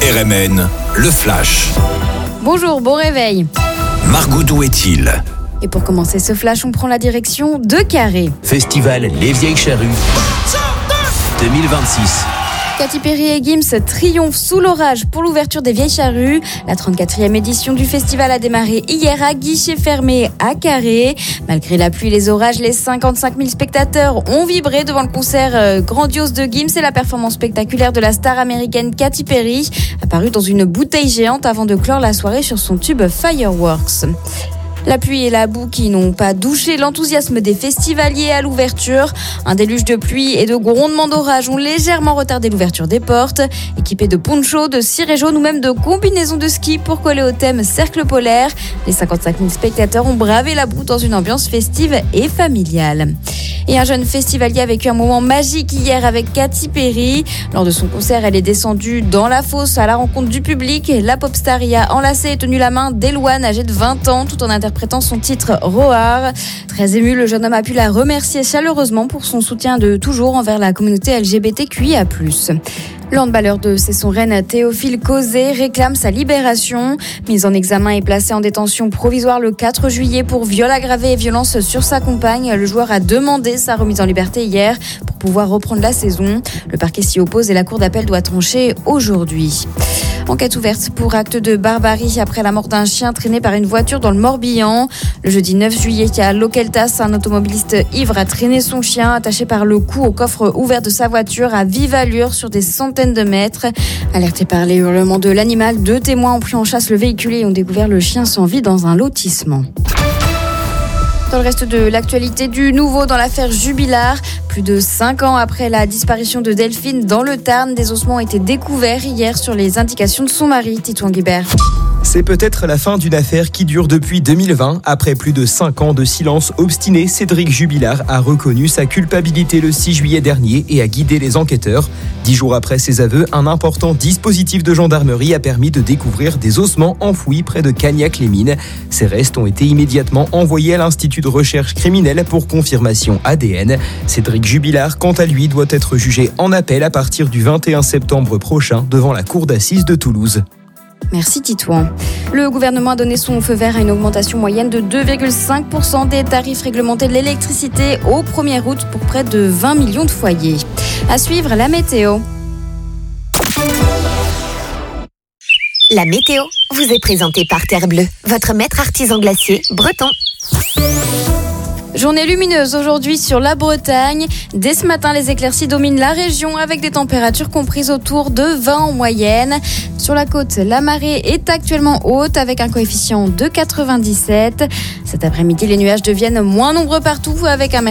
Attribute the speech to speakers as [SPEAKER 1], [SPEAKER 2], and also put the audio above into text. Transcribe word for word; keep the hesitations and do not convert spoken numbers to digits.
[SPEAKER 1] R M N, le flash.
[SPEAKER 2] Bonjour, bon réveil.
[SPEAKER 1] Margot, d'où est-il ?
[SPEAKER 2] Et pour commencer ce flash, on prend la direction de Carré.
[SPEAKER 3] Festival Les Vieilles Charrues deux mille vingt-six.
[SPEAKER 2] Katy Perry et Gims triomphent sous l'orage pour l'ouverture des Vieilles Charrues. La trente-quatrième édition du festival a démarré hier à guichet fermé à Carré. Malgré la pluie et les orages, les cinquante-cinq mille spectateurs ont vibré devant le concert grandiose de Gims et la performance spectaculaire de la star américaine Katy Perry, apparue dans une bouteille géante avant de clore la soirée sur son tube Fireworks. La pluie et la boue qui n'ont pas douché l'enthousiasme des festivaliers à l'ouverture. Un déluge de pluie et de grondements d'orage ont légèrement retardé l'ouverture des portes. Équipés de ponchos, de cirés jaunes ou même de combinaisons de ski pour coller au thème cercle polaire, les cinquante-cinq mille spectateurs ont bravé la boue dans une ambiance festive et familiale. Et un jeune festivalier a vécu un moment magique hier avec Katy Perry. Lors de son concert, elle est descendue dans la fosse à la rencontre du public. La pop star y a enlacé et tenu la main d'Eloane, âgée de vingt ans, tout en interprétant son titre Roar. Très ému, le jeune homme a pu la remercier chaleureusement pour son soutien de toujours envers la communauté L G B T Q I A plus. Le handballeur de Cesson-Rennes, Théophile Cauzet, réclame sa libération. Mis en examen et placé en détention provisoire le quatre juillet pour viol aggravé et violence sur sa compagne, le joueur a demandé sa remise en liberté hier pour pouvoir reprendre la saison. Le parquet s'y oppose et la cour d'appel doit trancher aujourd'hui. Enquête ouverte pour acte de barbarie après la mort d'un chien traîné par une voiture dans le Morbihan. Le jeudi neuf juillet, à Lokeltas, un automobiliste ivre a traîné son chien attaché par le cou au coffre ouvert de sa voiture à vive allure sur des centaines de mètres. Alertés par les hurlements de l'animal, deux témoins ont pris en chasse le véhicule et ont découvert le chien sans vie dans un lotissement. Dans le reste de l'actualité, du nouveau dans l'affaire Jubilard. Plus de cinq ans après la disparition de Delphine dans le Tarn, des ossements ont été découverts hier sur les indications de son mari, Titouan Guibert.
[SPEAKER 4] C'est peut-être la fin d'une affaire qui dure depuis deux mille vingt. Après plus de cinq ans de silence obstiné, Cédric Jubilard a reconnu sa culpabilité le six juillet dernier et a guidé les enquêteurs. Dix jours après ses aveux, un important dispositif de gendarmerie a permis de découvrir des ossements enfouis près de Cagnac-les-Mines. Ces restes ont été immédiatement envoyés à l'Institut de recherche criminelle pour confirmation A D N. Cédric Jubilard, quant à lui, doit être jugé en appel à partir du vingt et un septembre prochain devant la cour d'assises de Toulouse.
[SPEAKER 2] Merci Titouan. Le gouvernement a donné son feu vert à une augmentation moyenne de deux virgule cinq pour cent des tarifs réglementés de l'électricité au premier août pour près de vingt millions de foyers. À suivre, la météo.
[SPEAKER 5] La météo vous est présentée par Terre Bleue, votre maître artisan glacier breton.
[SPEAKER 2] Journée lumineuse aujourd'hui sur la Bretagne. Dès ce matin, les éclaircies dominent la région avec des températures comprises autour de vingt en moyenne. Sur la côte, la marée est actuellement haute avec un coefficient de quatre-vingt-dix-sept. Cet après-midi, les nuages deviennent moins nombreux partout avec un